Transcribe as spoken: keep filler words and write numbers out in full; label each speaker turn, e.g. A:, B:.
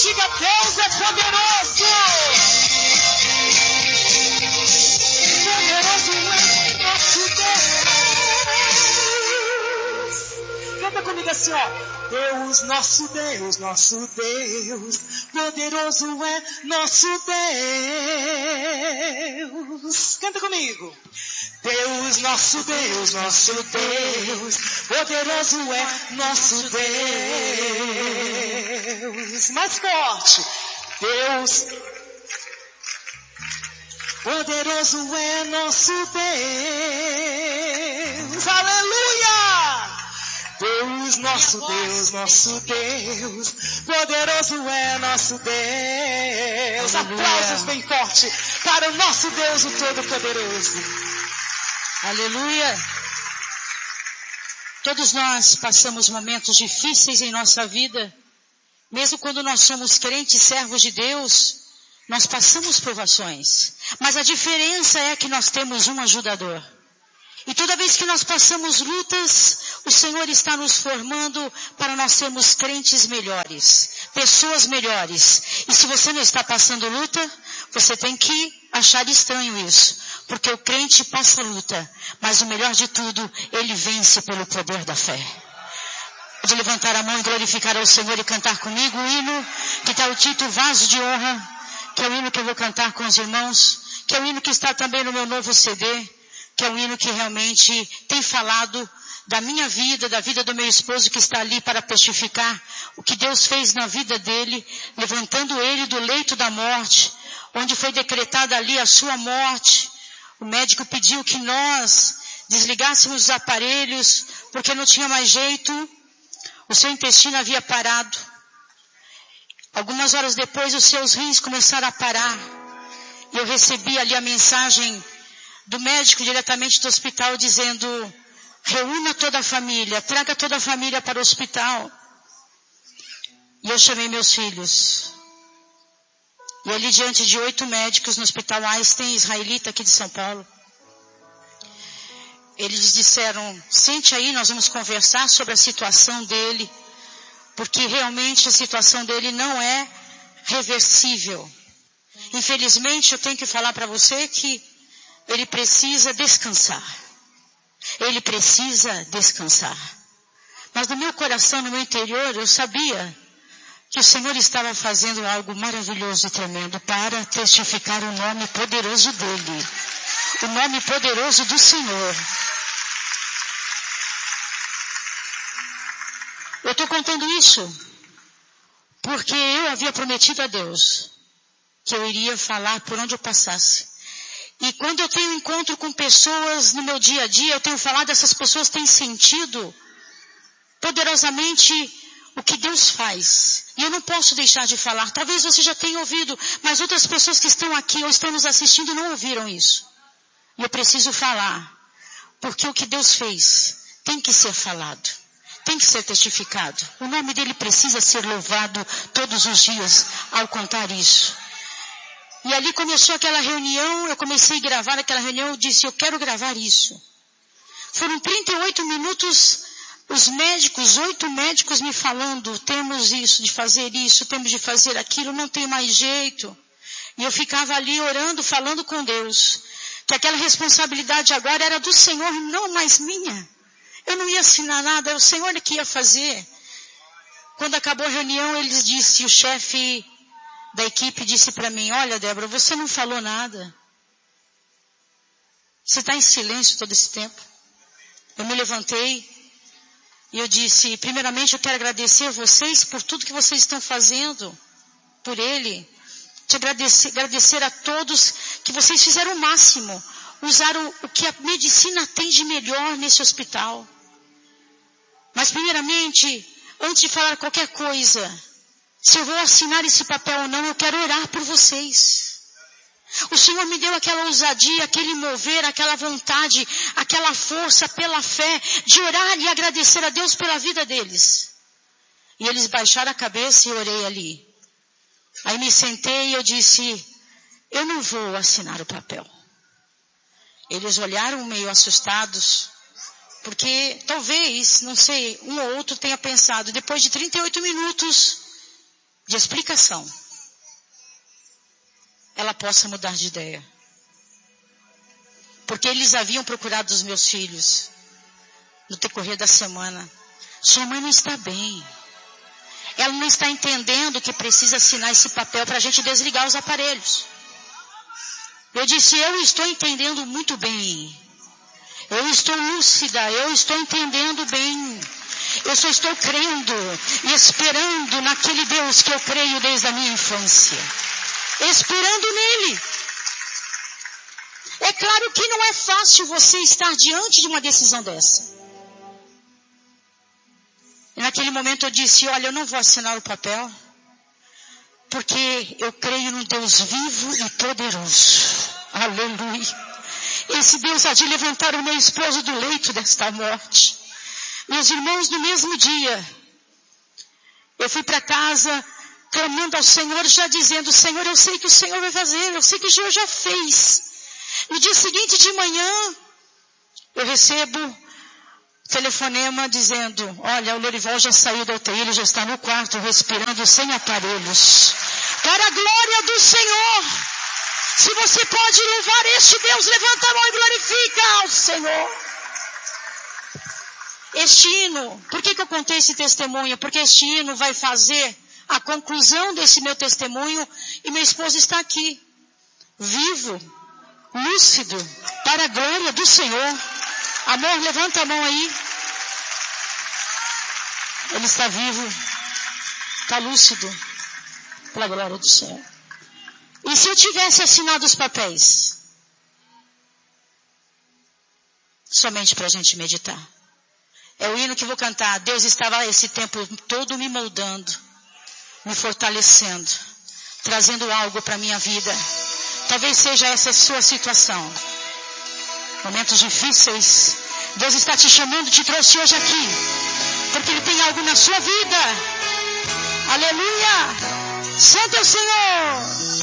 A: Diga, Deus é poderoso. Poderoso é nosso Deus. Canta comigo assim, ó. Deus, nosso Deus, nosso Deus, poderoso é nosso Deus. Canta comigo. Deus, nosso Deus, nosso Deus, poderoso é nosso Deus. Mais forte. Deus, poderoso é nosso Deus. Aleluia! Deus, nosso Deus, nosso Deus, poderoso é nosso Deus. Aplausos bem forte para o nosso Deus, o Todo-Poderoso.
B: Aleluia. Todos nós passamos momentos difíceis em nossa vida. Mesmo quando nós somos crentes, servos de Deus, nós passamos provações. Mas a diferença é que nós temos um ajudador. E toda vez que nós passamos lutas, o Senhor está nos formando para nós sermos crentes melhores, pessoas melhores. E se você não está passando luta, você tem que achar estranho isso. Porque o crente passa luta, mas o melhor de tudo, ele vence pelo poder da fé. Pode levantar a mão e glorificar ao Senhor e cantar comigo o hino que está o título Vaso de Honra, que é o hino que eu vou cantar com os irmãos, que é o hino que está também no meu novo C D, que é um hino que realmente tem falado da minha vida, da vida do meu esposo que está ali para testificar o que Deus fez na vida dele, levantando ele do leito da morte, onde foi decretada ali a sua morte. O médico pediu que nós desligássemos os aparelhos, porque não tinha mais jeito, o seu intestino havia parado. Algumas horas depois os seus rins começaram a parar, e eu recebi ali a mensagem do médico diretamente do hospital dizendo: reúna toda a família, traga toda a família para o hospital. E eu chamei meus filhos. E ali diante de oito médicos no Hospital Einstein, israelita aqui de São Paulo, eles disseram: sente aí, nós vamos conversar sobre a situação dele, porque realmente a situação dele não é reversível. Infelizmente eu tenho que falar para você que ele precisa descansar. Ele precisa descansar. Mas no meu coração, no meu interior, eu sabia que o Senhor estava fazendo algo maravilhoso e tremendo para testificar o nome poderoso dele. O nome poderoso do Senhor. Eu estou contando isso porque eu havia prometido a Deus que eu iria falar por onde eu passasse. E quando eu tenho encontro com pessoas no meu dia a dia, eu tenho falado, essas pessoas têm sentido poderosamente o que Deus faz. E eu não posso deixar de falar. Talvez você já tenha ouvido, mas outras pessoas que estão aqui ou estão nos assistindo não ouviram isso. E eu preciso falar, porque o que Deus fez tem que ser falado, tem que ser testificado. O nome dele precisa ser louvado todos os dias ao contar isso. E ali começou aquela reunião, eu comecei a gravar aquela reunião, eu disse: eu quero gravar isso. Foram trinta e oito minutos, os médicos, oito médicos me falando: temos isso, de fazer isso, temos de fazer aquilo, não tem mais jeito. E eu ficava ali orando, falando com Deus, que aquela responsabilidade agora era do Senhor, não mais minha. Eu não ia assinar nada, era o Senhor que ia fazer. Quando acabou a reunião, eles disse, o chefe da equipe disse para mim: olha, Débora, você não falou nada. Você está em silêncio todo esse tempo. Eu me levantei e eu disse: primeiramente eu quero agradecer a vocês por tudo que vocês estão fazendo por ele. Te agradecer, agradecer a todos que vocês fizeram o máximo. Usaram o que a medicina tem de melhor nesse hospital. Mas primeiramente, antes de falar qualquer coisa, se eu vou assinar esse papel ou não, eu quero orar por vocês. O Senhor me deu aquela ousadia, aquele mover, aquela vontade, aquela força pela fé de orar e agradecer a Deus pela vida deles. E eles baixaram a cabeça e eu orei ali. Aí me sentei e eu disse: eu não vou assinar o papel. Eles olharam meio assustados, porque talvez, não sei, um ou outro tenha pensado, depois de trinta e oito minutos, de explicação, ela possa mudar de ideia. Porque eles haviam procurado os meus filhos no decorrer da semana. Sua mãe não está bem. Ela não está entendendo que precisa assinar esse papel para a gente desligar os aparelhos. Eu disse, eu estou entendendo muito bem. Eu estou lúcida, eu estou entendendo bem. Eu só estou crendo e esperando naquele Deus que eu creio desde a minha infância. Esperando nele. É claro que não é fácil você estar diante de uma decisão dessa. E naquele momento eu disse, olha, eu não vou assinar o papel, porque eu creio num Deus vivo e poderoso. Aleluia. Esse Deus há de levantar o meu esposo do leito desta morte. Meus irmãos, no mesmo dia, eu fui para casa clamando ao Senhor, já dizendo, Senhor, eu sei que o Senhor vai fazer, eu sei que o Senhor já fez. No dia seguinte de manhã, eu recebo telefonema dizendo, olha, o Lorival já saiu da U T I, ele já está no quarto respirando sem aparelhos. Para a glória do Senhor, se você pode louvar este Deus, levanta a mão e glorifica ao Senhor. Este hino, por que que eu contei esse testemunho? Porque este hino vai fazer a conclusão desse meu testemunho e meu esposo está aqui, vivo, lúcido, para a glória do Senhor. Amor, levanta a mão aí. Ele está vivo, está lúcido, pela glória do Senhor. E se eu tivesse assinado os papéis? Somente para a gente meditar. É o hino que vou cantar. Deus estava esse tempo todo me moldando, me fortalecendo, trazendo algo para a minha vida. Talvez seja essa a sua situação. Momentos difíceis. Deus está te chamando, te trouxe hoje aqui, porque Ele tem algo na sua vida. Aleluia! Santo é o Senhor!